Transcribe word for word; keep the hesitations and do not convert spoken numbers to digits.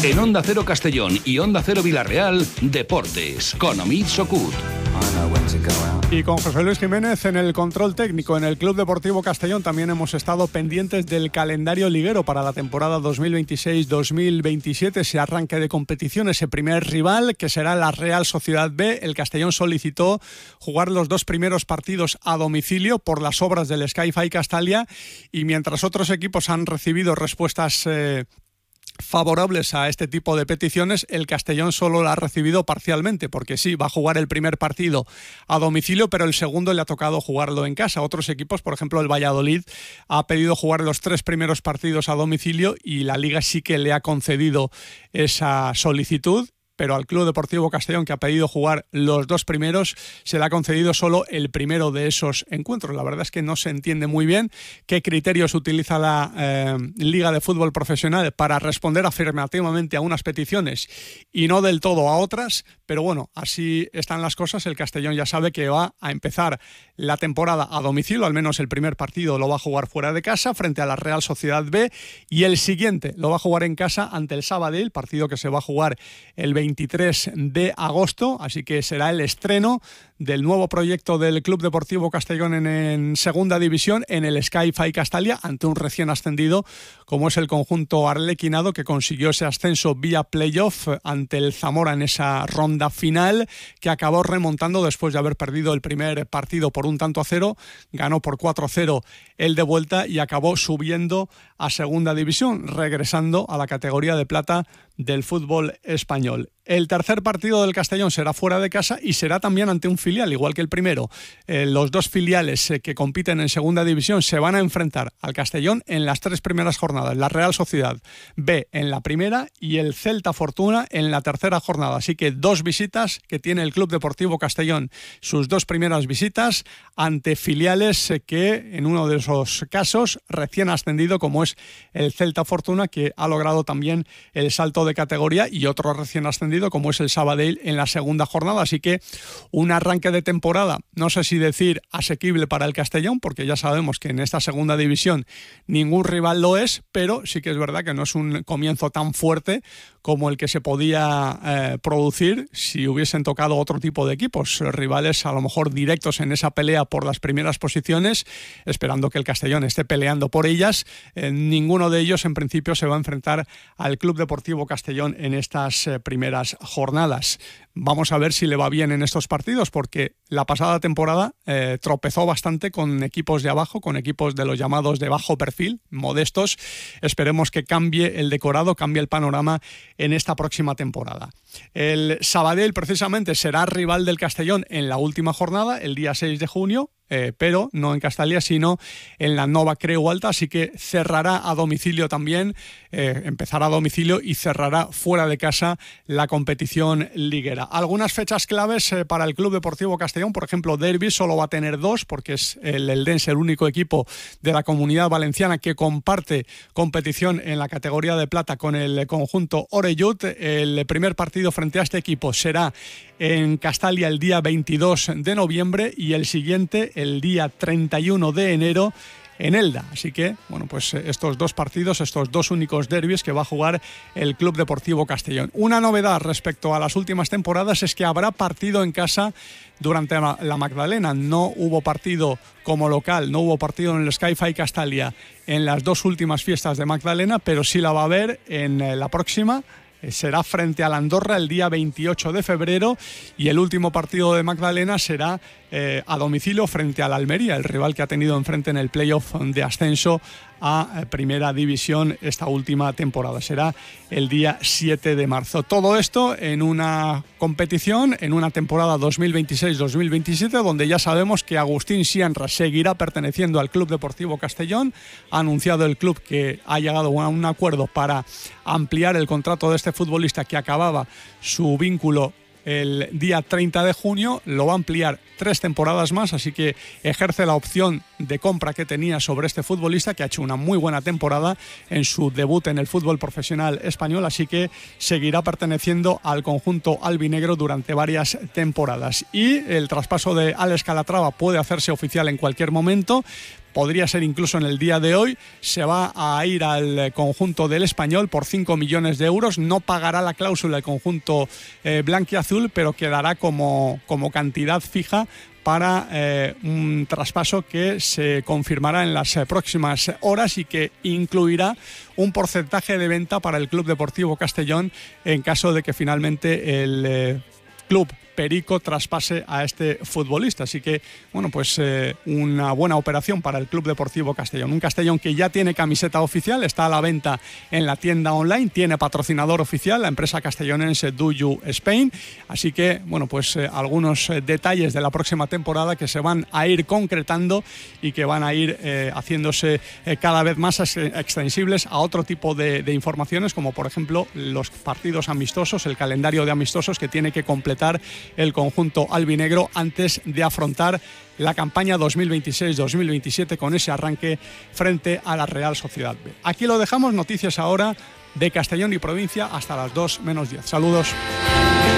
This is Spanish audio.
En Onda Cero Castellón y Onda Cero Villarreal, Deportes, con Omid Sokut. Y con José Luis Jiménez en el control técnico. En el Club Deportivo Castellón también hemos estado pendientes del calendario liguero para la temporada dos mil veintiséis dos mil veintisiete. Ese arranque de competición, ese primer rival que será la Real Sociedad B. El Castellón solicitó jugar los dos primeros partidos a domicilio por las obras del Sky-Fi Castalia, y mientras otros equipos han recibido respuestas eh, favorables a este tipo de peticiones, el Castellón solo la ha recibido parcialmente, porque sí, va a jugar el primer partido a domicilio, pero el segundo le ha tocado jugarlo en casa. Otros equipos, por ejemplo el Valladolid, ha pedido jugar los tres primeros partidos a domicilio y la Liga sí que le ha concedido esa solicitud, pero al Club Deportivo Castellón, que ha pedido jugar los dos primeros, se le ha concedido solo el primero de esos encuentros. La verdad es que no se entiende muy bien qué criterios utiliza la eh, Liga de Fútbol Profesional para responder afirmativamente a unas peticiones y no del todo a otras, pero bueno, así están las cosas. El Castellón ya sabe que va a empezar la temporada a domicilio, al menos el primer partido lo va a jugar fuera de casa frente a la Real Sociedad B, y el siguiente lo va a jugar en casa ante el Sabadell, partido que se va a jugar el veintitrés de agosto, así que será el estreno del nuevo proyecto del Club Deportivo Castellón en, en segunda división, en el Sky-Fi Castalia, ante un recién ascendido como es el conjunto arlequinado, que consiguió ese ascenso vía playoff ante el Zamora en esa ronda final, que acabó remontando después de haber perdido el primer partido por un tanto a cero, ganó por cuatro a cero el de vuelta y acabó subiendo a segunda división, regresando a la categoría de plata del fútbol español. El tercer partido del Castellón será fuera de casa y será también ante un filial, igual que el primero. Eh, los dos filiales eh, que compiten en segunda división se van a enfrentar al Castellón en las tres primeras jornadas. La Real Sociedad B en la primera y el Celta Fortuna en la tercera jornada. Así que dos visitas que tiene el Club Deportivo Castellón. Sus dos primeras visitas ante filiales eh, que, en uno de esos casos, recién ascendido, como es el Celta Fortuna, que ha logrado también el salto de categoría, y otro recién ascendido como es el Sabadell en la segunda jornada. Así que un arranque de temporada, no sé si decir asequible para el Castellón, porque ya sabemos que en esta segunda división ningún rival lo es, pero sí que es verdad que no es un comienzo tan fuerte como el que se podía eh, producir si hubiesen tocado otro tipo de equipos, rivales a lo mejor directos en esa pelea por las primeras posiciones, esperando que el Castellón esté peleando por ellas. Eh, ninguno de ellos en principio se va a enfrentar al Club Deportivo Castellón en estas eh, primeras jornadas. Vamos a ver si le va bien en estos partidos, porque la pasada temporada eh, tropezó bastante con equipos de abajo, con equipos de los llamados de bajo perfil, modestos. Esperemos que cambie el decorado, cambie el panorama en esta próxima temporada. El Sabadell precisamente será rival del Castellón en la última jornada, el día seis de junio, Eh, pero no en Castalia, sino en la Nova Creu Alta, así que cerrará a domicilio también, eh, empezará a domicilio y cerrará fuera de casa la competición liguera. Algunas fechas claves eh, para el Club Deportivo Castellón, por ejemplo, derbi solo va a tener dos, porque es el Eldense el único equipo de la Comunidad Valenciana que comparte competición en la categoría de plata con el conjunto Orellut. El primer partido frente a este equipo será en Castalia el día veintidós de noviembre y el siguiente el día treinta y uno de enero en Elda. Así que, bueno, pues estos dos partidos, estos dos únicos derbis que va a jugar el Club Deportivo Castellón. Una novedad respecto a las últimas temporadas es que habrá partido en casa durante la Magdalena. No hubo partido como local, no hubo partido en el Sky-Fi Castalia en las dos últimas fiestas de Magdalena, pero sí la va a haber en la próxima. Será frente a la Andorra el día veintiocho de febrero y el último partido de Magdalena será eh, a domicilio frente al Almería, el rival que ha tenido enfrente en el playoff de ascenso a Primera División esta última temporada. Será el día siete de marzo. Todo esto en una competición, en una temporada dos mil veintiséis dos mil veintisiete, donde ya sabemos que Agustín Sianra seguirá perteneciendo al Club Deportivo Castellón. Ha anunciado el club que ha llegado a un acuerdo para ampliar el contrato de este futbolista, que acababa su vínculo el día treinta de junio, lo va a ampliar tres temporadas más, así que ejerce la opción de compra que tenía sobre este futbolista, que ha hecho una muy buena temporada en su debut en el fútbol profesional español, así que seguirá perteneciendo al conjunto albinegro durante varias temporadas. Y el traspaso de Alex Calatrava puede hacerse oficial en cualquier momento. podría ser incluso en el día de hoy. Se va a ir al conjunto del Español por cinco millones de euros. No pagará la cláusula el conjunto eh, blanquiazul, pero quedará como, como cantidad fija para eh, un traspaso que se confirmará en las eh, próximas horas y que incluirá un porcentaje de venta para el Club Deportivo Castellón en caso de que finalmente el eh, club Perico traspase a este futbolista. Así que, bueno, pues eh, una buena operación para el Club Deportivo Castellón. Un Castellón que ya tiene camiseta oficial, está a la venta en la tienda online, tiene patrocinador oficial, la empresa castellonense Do You Spain. Así que, bueno, pues eh, algunos eh, detalles de la próxima temporada que se van a ir concretando y que van a ir eh, haciéndose eh, cada vez más extensibles a otro tipo de, de informaciones, como por ejemplo los partidos amistosos, el calendario de amistosos que tiene que completar el conjunto albinegro antes de afrontar la campaña dos mil veintiséis dos mil veintisiete con ese arranque frente a la Real Sociedad B. Aquí lo dejamos, noticias ahora de Castellón y provincia hasta las dos menos diez. Saludos.